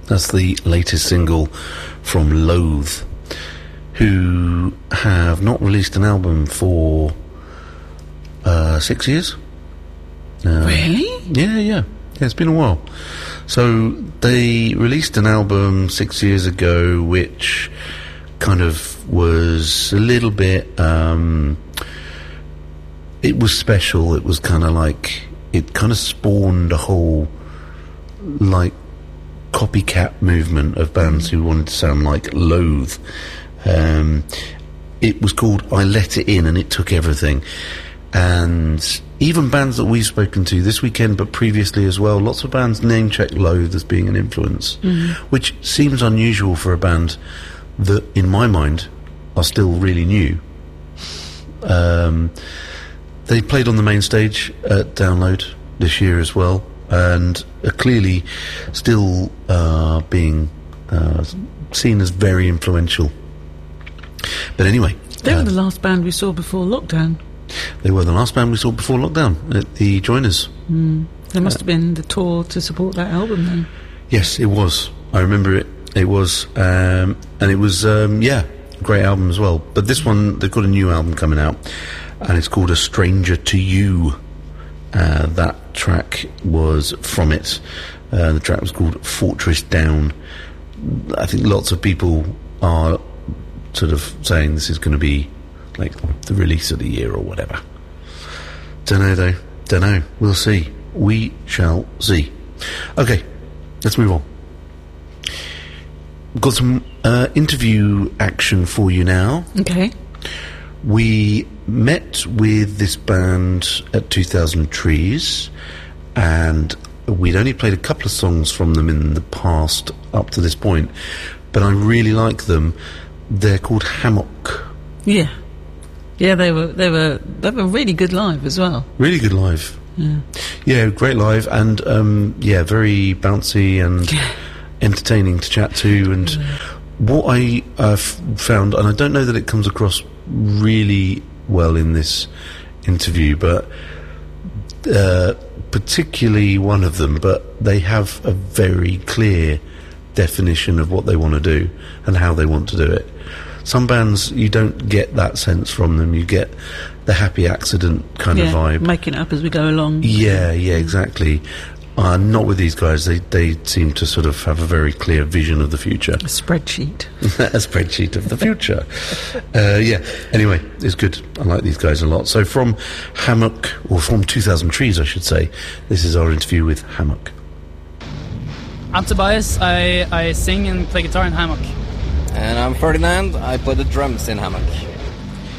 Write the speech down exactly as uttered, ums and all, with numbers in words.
That's the latest single from Loathe, who have not released an album for uh, six years. Uh, really? Yeah, yeah. Yeah, it's been a while. So they released an album six years ago, which kind of was a little bit. Um, it was special. It was kind of like it kind of spawned a whole like copycat movement of bands who wanted to sound like Loathe. Um, it was called I Let It In, and it took everything. And even bands that we've spoken to this weekend, but previously as well, lots of bands name-check Loathe as being an influence, mm-hmm. which seems unusual for a band that, in my mind, are still really new. Um, they played on the main stage at Download this year as well, and are clearly still uh, being uh, seen as very influential. But anyway... They were uh, the last band we saw before lockdown. They were the last band we saw before lockdown at the Joiners. Mm. There must uh, have been the tour to support that album then. Yes, it was. I remember it. It was. Um, and it was, um, yeah, a great album as well. But this one, they've got a new album coming out, and it's called A Stranger to You. Uh, that track was from it. Uh, the track was called Fortress Down. I think lots of people are sort of saying this is going to be like the release of the year or whatever. Don't know though. Don't know. We'll see. We shall see. Okay, let's move on. We've got some uh, interview action for you now. Okay. We met with this band at two thousand Trees, and we'd only played a couple of songs from them in the past up to this point, but I really like them. They're called Hammock. Yeah. Yeah, they were they were they were really good live as well. Really good live. Yeah, yeah, great live, and um, yeah, very bouncy and entertaining to chat to. And yeah. what I uh, f- found, and I don't know that it comes across really well in this interview, but uh, particularly one of them, but they have a very clear definition of what they want to do and how they want to do it. Some bands, you don't get that sense from them. You get the happy accident kind yeah, of vibe. Making it up as we go along. Yeah, yeah, exactly. Uh, not with these guys. They they seem to sort of have a very clear vision of the future. A spreadsheet. A spreadsheet of the future. uh, yeah, anyway, it's good. I like these guys a lot. So from Hammock, or from two thousand Trees, I should say, this is our interview with Hammock. I'm Tobias. I, I sing and play guitar in Hammock. And I'm Ferdinand. I play the drums in Hammock.